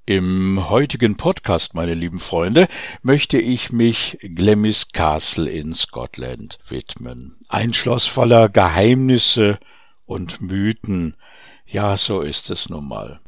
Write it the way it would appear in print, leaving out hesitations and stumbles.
Im heutigen Podcast, meine lieben Freunde, möchte ich mich Glamis Castle in Scotland widmen. Ein Schloss voller Geheimnisse und Mythen. Ja, so ist es nun mal.